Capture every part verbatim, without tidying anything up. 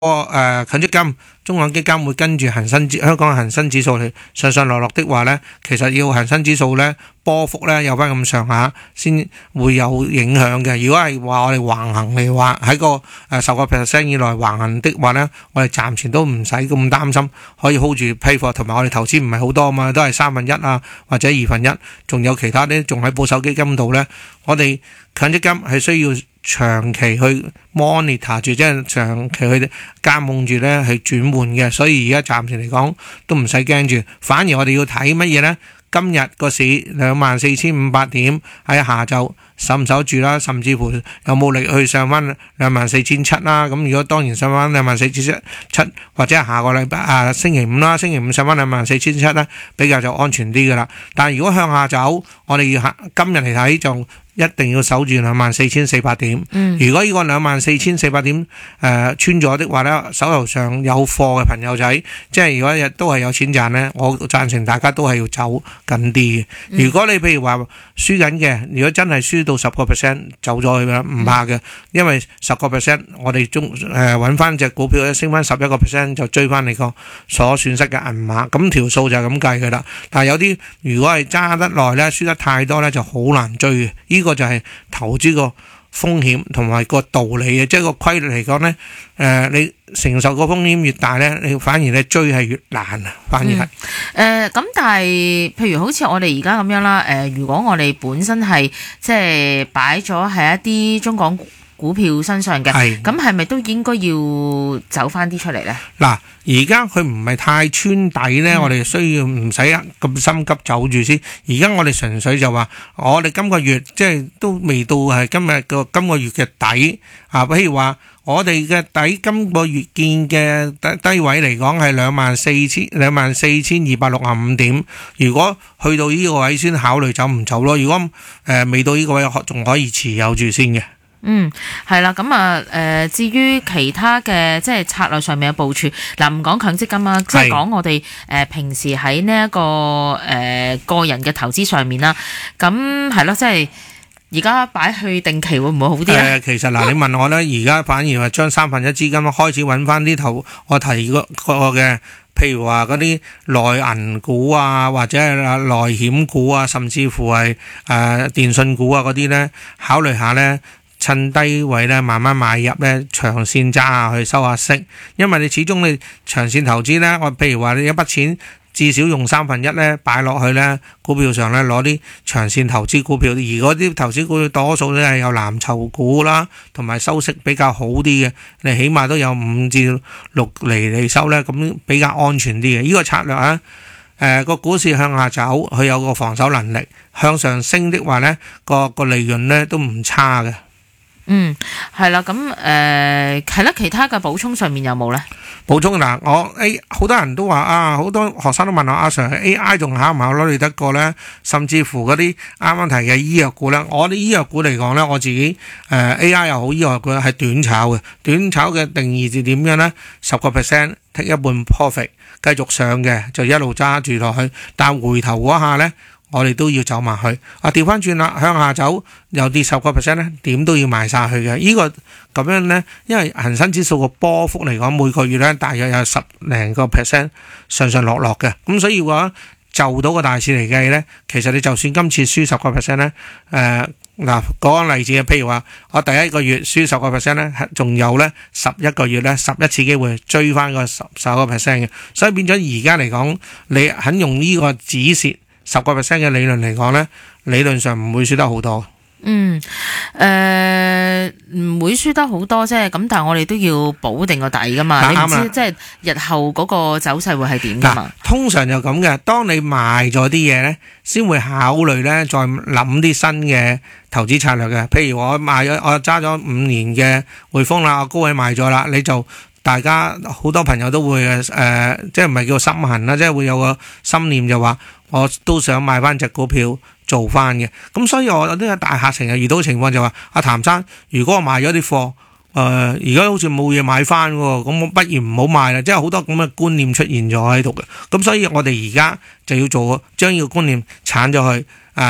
誒強積金、中港基金會跟住恒生指香港恒生指數嚟上上落落的話咧，其實要恒生指數咧波幅咧有翻咁上下先會有影響嘅。如果係話我哋橫行嚟話喺個誒十個 percent 以內橫行的話咧，我哋暫時都唔使咁擔心，可以 hold 住批貨，同埋我哋投資唔係好多嘛，都係三分一啊或者二分一，仲有其他啲仲喺保守基金度咧，我哋強積金係需要長期去 monitor 住，即係長期去監控住咧，係轉換嘅，所以而家暫時嚟講都唔使驚住，反而我哋要睇乜嘢咧？今日個市兩萬四千五百點喺下晝守唔守住啦，甚至乎有冇力去上翻兩萬四千七啦？咁如果當然上翻兩萬四千七，或者係下個禮拜啊星期五啦，星期五上翻兩萬四千七咧，比較就安全啲噶啦。但係如果向下走，我哋要今日嚟睇就一定要守住兩萬四千四百點。嗯、如果呢個兩萬四千四百點誒、呃、穿咗的話咧，手頭上有貨嘅朋友仔，即係如果日都係有錢賺咧，我贊成大家都係要走緊啲嘅。如果你譬如話輸緊嘅，如果真係輸到十個 percent 走咗去啦，唔怕嘅，因為十個 percent 我哋中誒揾翻隻股票咧升翻十一個 percent 就追翻你個所損失嘅銀碼，咁條數就係咁計嘅啦。但係有啲如果係揸得耐咧，輸得太多咧就好難追嘅。呢個就係投資個風險同埋個道理嘅，即係個規律嚟講咧，誒、呃，你承受個風險越大咧，你反而咧追係越難啊，反而係。誒、 嗯，咁、呃、但係，譬如好似我哋而家咁樣啦，誒、呃，如果我哋本身係即係擺咗喺一啲中港股票身上嘅，咁係咪都應該要走翻啲出嚟咧？嗱， 而家佢唔係太穿底咧，嗯、我哋需要唔使咁心急走住先。而家我哋純粹就話，我哋今個月即係都未到係今日個今個月嘅底啊。譬如話，我哋嘅底今個月見嘅低低位嚟講係兩萬四千兩萬四千二百六十五點。如果去到呢個位先考慮走唔走咯。如果誒、呃、未到呢個位，仲可以持有住先嘅。 嗯，係啦，咁啊，誒，至於其他嘅即係策略上面嘅部署，嗱，唔講強積金啊，即係講我哋誒、呃、平時喺呢一個誒、呃、個人嘅投資上面啦，咁係咯，即係而家擺去定期會唔會好啲咧？誒、 呃，其實嗱、呃，你問我咧，而家反而係將三分一資金開始揾翻啲頭，我提過嘅，譬如話嗰啲內銀股啊，或者係內險股啊，甚至乎係誒、呃、電信股啊嗰啲咧，考慮下咧。趁低位咧，慢慢買入咧，長線揸下去收下息。因為你始終你長線投資咧，我譬如話你一筆錢至少用三分一咧擺落去咧，股票上咧攞啲長線投資股票，而嗰啲投資股票多數咧係有藍籌股啦，同埋收息比較好啲嘅，你起碼都有五至六厘嚟收咧，咁比較安全啲嘅。呢個策略啊，誒、呃、個股市向下走，佢有個防守能力；向上升的話咧，個個利潤咧都唔差嘅。 嗯，係啦，咁誒係啦，其他嘅補充上面有冇咧？ 補充嗱，我 A 好多人都話啊，好多學生都問我阿 Sir A I 仲考唔考攞嚟得過咧？甚至乎嗰啲啱啱提嘅醫藥股咧，我啲醫藥股嚟講咧，我自己誒、呃、A I 又好，醫藥股係短炒嘅，短炒嘅定義係點樣咧？十個 percent take 一半 profit，繼續上嘅就一路揸住落去，但回頭嗰下咧。我哋都要走埋去，啊調翻轉啦，向下走又跌十個 percent 咧，點都要賣晒去嘅。呢個咁樣咧，因為恒生指數個波幅嚟講，每個月咧大約有十零個 percent 上上落落嘅，咁所以話就到個大市嚟計咧，其實你就算今次輸十個 percent 咧，誒嗱講個例子啊，譬如話我第一個月輸十個 percent 咧，仲有咧十一個月咧十一次機會追翻個十十個 percent 嘅，所以變咗而家嚟講，你肯用呢個止蝕十個 percent 嘅理論嚟講咧，理論上唔會輸得好多。 嗯，誒、呃，唔會輸得好多啫。咁但係我哋都要保定個底噶嘛。你唔知即係日後嗰個走勢會係點噶嘛？ 通常就咁嘅。當你賣咗啲嘢咧，先會考慮咧，再諗啲新嘅投資策略嘅。譬如我賣咗，我揸咗五年嘅匯豐啦，我高位賣咗啦，你就。大家好多朋友都會誒、呃，即係唔係叫心痕啦，即係會有個心念就話，我都想買翻隻股票做翻嘅。咁所以我有啲大客成日遇到情況就話，阿譚生，如果我賣咗啲貨，誒而家好似冇嘢買翻喎，咁我不如唔好賣啦。即係好多咁嘅觀念出現咗喺度嘅。咁所以我哋而家就要做將呢個觀念鏟咗去，誒、呃、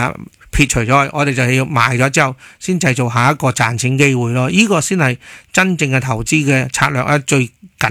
撇除咗，我哋就係要賣咗之後先製造下一個賺錢機會咯。呢個先係真正嘅投資嘅策略咧，最緊